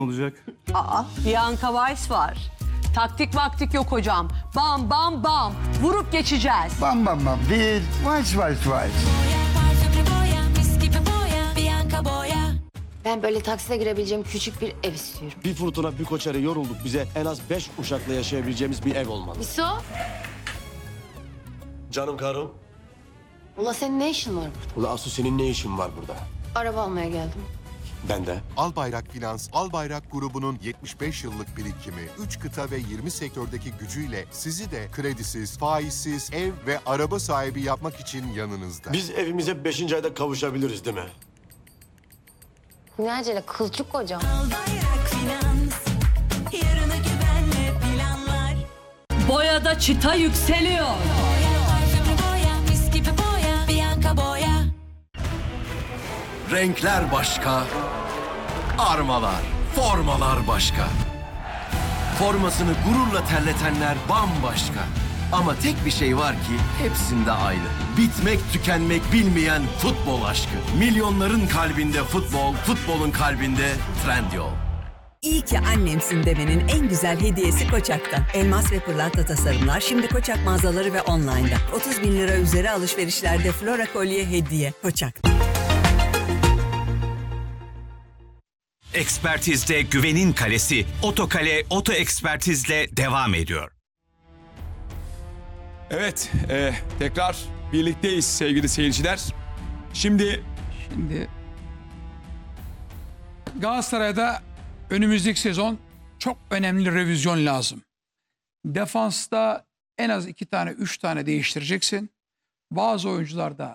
olacak. Bianca Weiss var. Taktik vaktik yok hocam. Bam bam bam. Vurup geçeceğiz. Bam bam bam değil. Vay. Ben böyle takside girebileceğim küçük bir ev istiyorum. Bir fırtına, bir koçarı yorulduk. Bize en az 5 uşakla yaşayabileceğimiz bir ev olmalı. İso, Canım karım. ula senin ne işin var burada? Ula Asu senin ne işin var burada? Araba almaya geldim. Ben de. Albayrak Finans, Albayrak grubunun 75 yıllık birikimi, 3 kıta ve 20 sektördeki gücüyle sizi de kredisiz, faizsiz ev ve araba sahibi yapmak için yanınızda. Biz evimize 5. ayda kavuşabiliriz değil mi? Ne acele kılçık kocam. Albayrak Finans, yarına güvenle planlar. Boyada çıta yükseliyor. Boya, parfümlü boya, mis gibi boya, Bianca boya. Renkler başka, armalar, formalar başka. Formasını gururla terletenler bambaşka. Ama tek bir şey var ki hepsinde aynı. Bitmek tükenmek bilmeyen futbol aşkı. Milyonların kalbinde futbol, futbolun kalbinde Trendyol. İyi ki annemsin demenin en güzel hediyesi Koçak'ta. Elmas ve pırlanta tasarımlar şimdi Koçak mağazaları ve online'da. 30 bin lira üzeri alışverişlerde Flora kolye hediye. Koçak. Ekspertizde güvenin kalesi Otokale Oto Ekspertiz'le devam ediyor. Evet, tekrar birlikteyiz sevgili seyirciler. Şimdi Galatasaray'da önümüzdeki sezon çok önemli revizyon lazım. Defansta en az 2 tane, 3 tane değiştireceksin. Bazı oyuncularda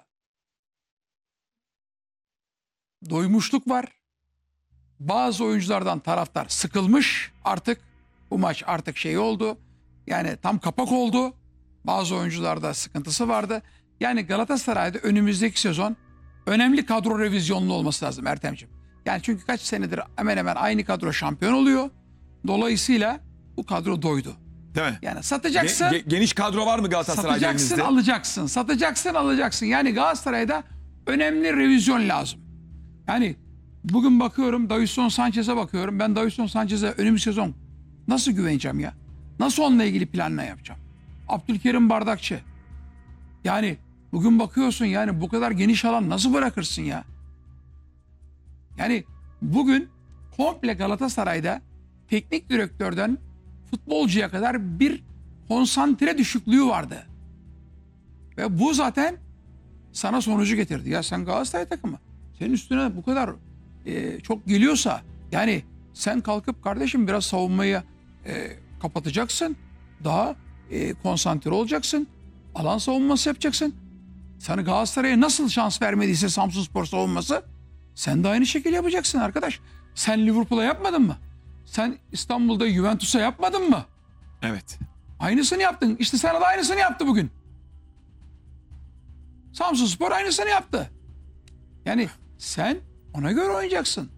doymuşluk var. Bazı oyunculardan taraftar sıkılmış artık. Bu maç artık şey oldu. Yani tam kapak oldu. Bazı oyuncularda sıkıntısı vardı. Yani Galatasaray'da önümüzdeki sezon önemli kadro revizyonlu olması lazım Ertemciğim. Yani çünkü kaç senedir hemen hemen aynı kadro şampiyon oluyor. Dolayısıyla bu kadro doydu. değil mi? Yani satacaksın. Geniş kadro var mı Galatasaray'da Satacaksın, elinizde? alacaksın. Satacaksın, alacaksın. Yani Galatasaray'da önemli revizyon lazım. Yani bugün bakıyorum Davinson Sanchez'e bakıyorum. Ben Davinson Sanchez'e önümüz sezon nasıl güveneceğim ya? Nasıl onunla ilgili planla yapacağım? Abdülkerim Bardakçı. Yani bugün bakıyorsun yani bu kadar geniş alan nasıl bırakırsın ya? Yani bugün komple Galatasaray'da teknik direktörden futbolcuya kadar bir konsantre düşüklüğü vardı. Ve bu zaten sana sonucu getirdi. Ya sen Galatasaray takımı. Senin üstüne bu kadar çok geliyorsa yani sen kalkıp kardeşim biraz savunmayı kapatacaksın. Daha konsantre olacaksın. Alan savunması yapacaksın. Sana Galatasaray'a nasıl şans vermediyse Samsunspor savunması sen de aynı şekilde yapacaksın arkadaş. Sen Liverpool'a yapmadın mı? Sen İstanbul'da Juventus'a yapmadın mı? Evet. Aynısını yaptın. İşte sana da aynısını yaptı bugün. Samsunspor aynısını yaptı. Yani sen ona göre oynayacaksın.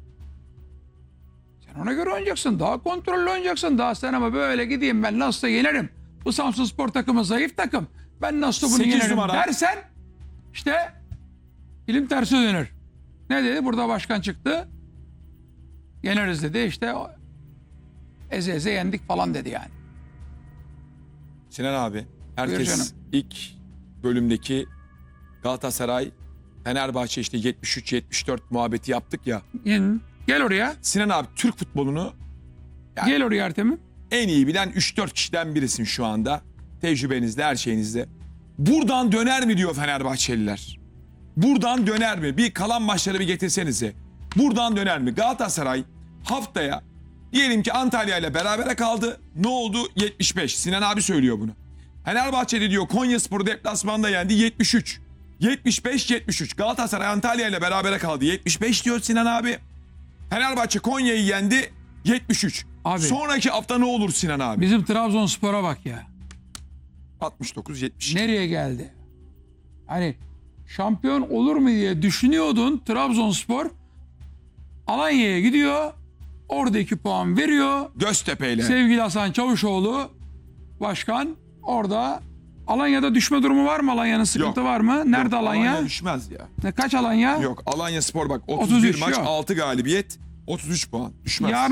Sen ona göre oynayacaksın. Daha kontrollü oynayacaksın. Daha sen ama böyle gideyim ben nasıl yenerim. Bu Samsunspor takımı zayıf takım. Ben nasıl bunu 8 yenerim numara. dersen işte ilim tersi dönür. Ne dedi? Burada başkan çıktı. Yeneriz dedi. İşte eze eze yendik falan dedi yani. Sinan abi, Buyur herkes canım. ilk bölümdeki Galatasaray, Fenerbahçe işte 73-74 muhabbeti yaptık ya. Gel oraya. Sinan abi Türk futbolunu Gel oraya Ertem'im. en iyi bilen 3-4 kişiden birisin şu anda. Tecrübenizde, her şeyinizde. Buradan döner mi diyor Fenerbahçeliler? Buradan döner mi? Bir kalan maçları bir getirsenize. Buradan döner mi? Galatasaray haftaya diyelim ki Antalya ile berabere kaldı. Ne oldu? 75. Sinan abi söylüyor bunu. Fenerbahçe'de diyor Konyaspor'u deplasmanda yendi 73. 75-73. Galatasaray Antalya ile berabere kaldı. 75 diyor Sinan abi. Fenerbahçe Konya'yı yendi 73. Abi. Sonraki hafta ne olur Sinan abi? Bizim Trabzonspor'a bak ya. 69-72. Nereye geldi? Hani şampiyon olur mu diye düşünüyordun. Trabzonspor Alanya'ya gidiyor. Orada 2 puan veriyor. Göztepe ile. Sevgili Hasan Çavuşoğlu başkan orada. Alanya'da düşme durumu var mı? Alanya'nın sıkıntı Yok. var mı? Nerede Yok, Alanya? düşmez ya. Kaç Alanya? Yok Alanya Spor bak 31 33 maç yok. 6 galibiyet 33 puan düşmez. Yarın